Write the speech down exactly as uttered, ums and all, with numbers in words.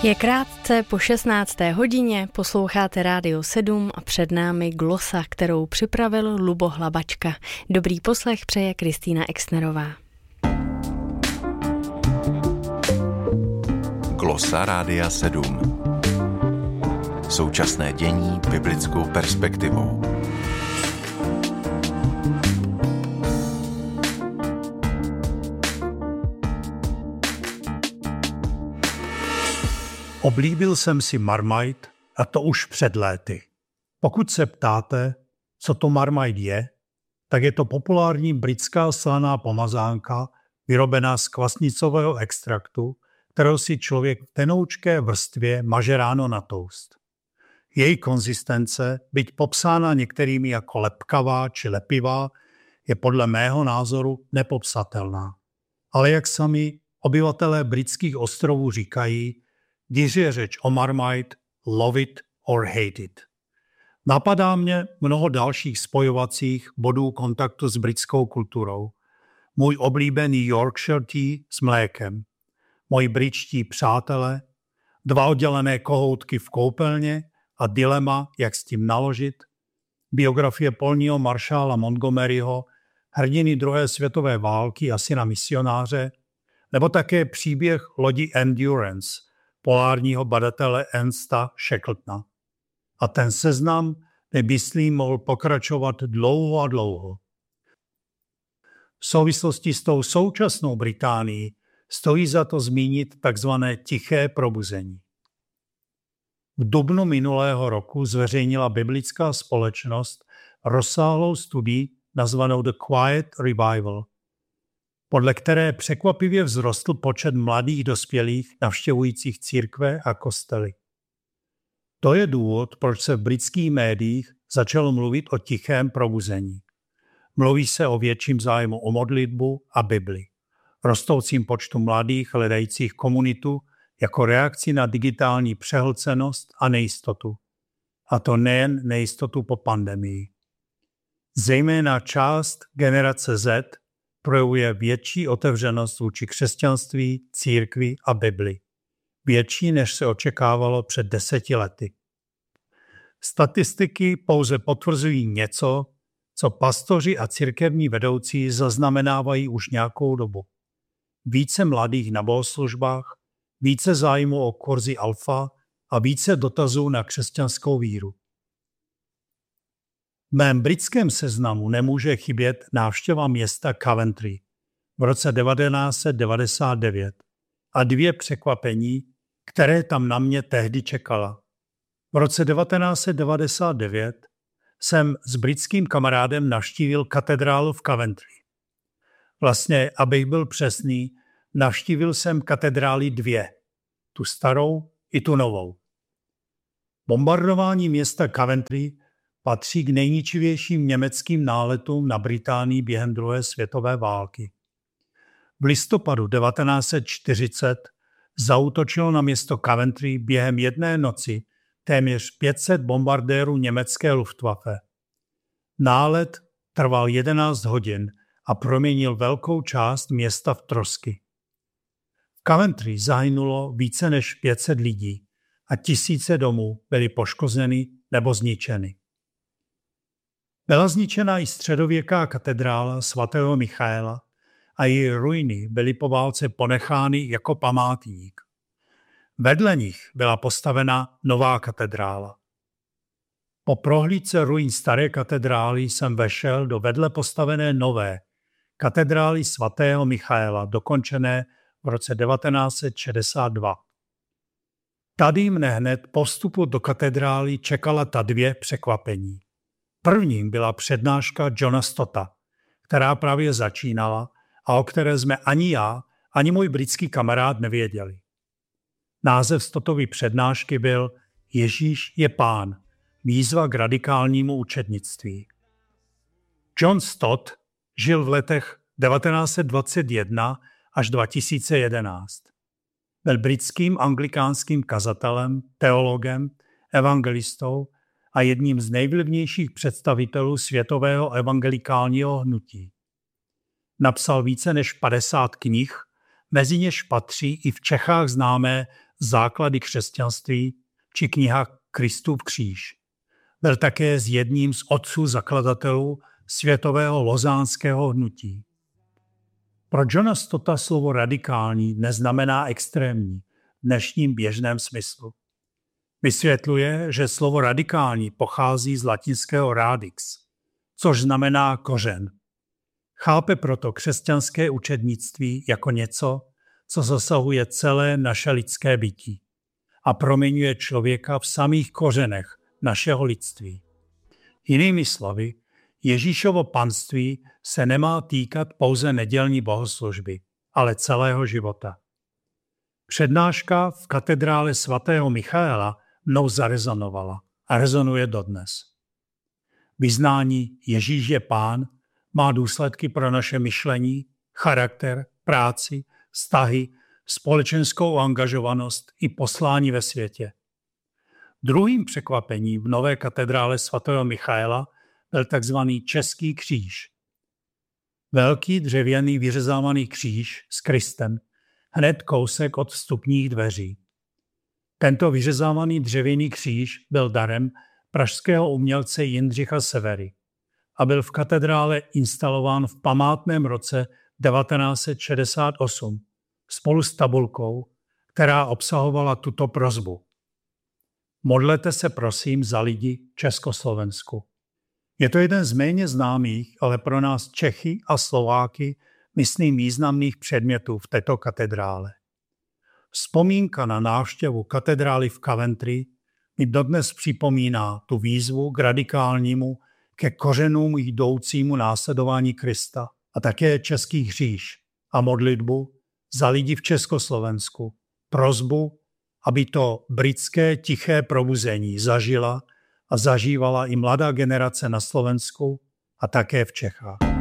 Je krátce po šestnácté hodině, posloucháte Rádio sedm a před námi glosa, kterou připravil Lubo Hlabačka. Dobrý poslech přeje Kristýna Exnerová. Glosa Rádia sedm. Současné dění biblickou perspektivou. Oblíbil jsem si Marmite, a to už před léty. Pokud se ptáte, co to Marmite je, tak je to populární britská slaná pomazánka vyrobená z kvasnicového extraktu, kterou si člověk v tenoučké vrstvě maže ráno na toast. Její konzistence, byť popsána některými jako lepkavá či lepivá, je podle mého názoru nepopsatelná. Ale jak sami obyvatelé britských ostrovů říkají, když je řeč o Marmite, love it or hate it. Napadá mě mnoho dalších spojovacích bodů kontaktu s britskou kulturou. Můj oblíbený Yorkshire tea s mlékem, moji britští přátelé, dva oddělené kohoutky v koupelně a dilema, jak s tím naložit, biografie polního maršála Montgomeryho, hrdiny druhé světové války a syna misionáře, nebo také příběh lodi Endurance, polárního badatele Ernsta Shackletona. A ten seznam by, myslím, mohl pokračovat dlouho a dlouho. V souvislosti s tou současnou Británií stojí za to zmínit takzvané tiché probuzení. V dubnu minulého roku zveřejnila biblická společnost rozsáhlou studii nazvanou The Quiet Revival, podle které překvapivě vzrostl počet mladých dospělých navštěvujících církve a kostely. To je důvod, proč se v britských médiích začalo mluvit o tichém probuzení. Mluví se o větším zájmu o modlitbu a Bibli, rostoucím počtu mladých hledajících komunitu jako reakci na digitální přehlcenost a nejistotu. A to nejen nejistotu po pandemii. Zejména část generace Z projevuje větší otevřenost vůči křesťanství, církvi a Bibli. Větší, než se očekávalo před deseti lety. Statistiky pouze potvrzují něco, co pastoři a církevní vedoucí zaznamenávají už nějakou dobu. Více mladých na bohoslužbách, více zájmu o kurzy alfa a více dotazů na křesťanskou víru. V mém britském seznamu nemůže chybět návštěva města Coventry v roce devatenáct set devadesát devět a dvě překvapení, které tam na mě tehdy čekala. V roce devatenáct set devadesát devět jsem s britským kamarádem navštívil katedrálu v Coventry. Vlastně, abych byl přesný, navštívil jsem katedrály dvě, tu starou i tu novou. Bombardování města Coventry patří k nejničivějším německým náletům na Británii během druhé světové války. V listopadu devatenáct set čtyřicet zaútočilo na město Coventry během jedné noci téměř pět set bombardérů německé Luftwaffe. Nálet trval jedenáct hodin a proměnil velkou část města v trosky. V Coventry zahynulo více než pět set lidí a tisíce domů byly poškozeny nebo zničeny. Byla zničena i středověká katedrála svatého Michaela a její ruiny byly po válce ponechány jako památník. Vedle nich byla postavena nová katedrála. Po prohlídce ruin staré katedrály jsem vešel do vedle postavené nové katedrály svatého Michaela, dokončené v roce devatenáct set šedesát dva. Tady mne hned po vstupu do katedrály čekala ta dvě překvapení. Prvním byla přednáška Johna Stotta, která právě začínala a o které jsme ani já, ani můj britský kamarád nevěděli. Název Stottovy přednášky byl Ježíš je pán, výzva k radikálnímu učednictví. John Stott žil v letech devatenáct set dvacet jedna až dva tisíce jedenáct. Byl britským anglikánským kazatelem, teologem, evangelistou a jedním z nejvlivnějších představitelů světového evangelikálního hnutí. Napsal více než padesát knih, mezi něž patří i v Čechách známé Základy křesťanství či kniha Kristův kříž. Byl také s jedním z otců zakladatelů světového lozánského hnutí. Pro Johna Stotta slovo radikální neznamená extrémní v dnešním běžném smyslu. Vysvětluje, že slovo radikální pochází z latinského radix, což znamená kořen. Chápe proto křesťanské učednictví jako něco, co zasahuje celé naše lidské bytí a proměňuje člověka v samých kořenech našeho lidství. Jinými slovy, Ježíšovo panství se nemá týkat pouze nedělní bohoslužby, ale celého života. Přednáška v katedrále svatého Michaela mnou zarezonovala a rezonuje dodnes. Vyznání Ježíš je Pán má důsledky pro naše myšlení, charakter, práci, vztahy, společenskou angažovanost i poslání ve světě. Druhým překvapením v nové katedrále svatého Michaela byl tzv. Český kříž. Velký dřevěný vyřezávaný kříž s Kristem, hned kousek od vstupních dveří. Tento vyřezávaný dřevěný kříž byl darem pražského umělce Jindřicha Severy a byl v katedrále instalován v památném roce devatenáct set šedesát osm spolu s tabulkou, která obsahovala tuto prosbu. Modlete se prosím za lidi v Československu. Je to jeden z méně známých, ale pro nás Čechy a Slováky myslím významných předmětů v této katedrále. Vzpomínka na návštěvu katedrály v Coventry mi dodnes připomíná tu výzvu k radikálnímu, ke kořenům jdoucímu následování Krista a také Český kříž a modlitbu za lidi v Československu, prosbu, aby to britské tiché probuzení zažila a zažívala i mladá generace na Slovensku a také v Čechách.